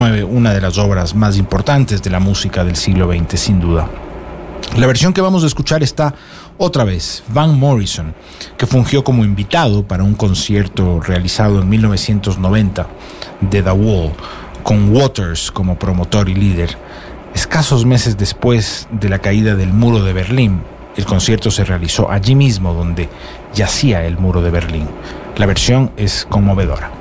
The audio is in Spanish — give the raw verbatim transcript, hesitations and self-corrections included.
una de las obras más importantes de la música del siglo veinte, sin duda. La versión que vamos a escuchar está otra vez Van Morrison, que fungió como invitado para un concierto realizado en mil novecientos noventa de The Wall, con Waters como promotor y líder. Escasos meses después de la caída del muro de Berlín, el concierto se realizó allí mismo donde yacía el muro de Berlín. La versión es conmovedora.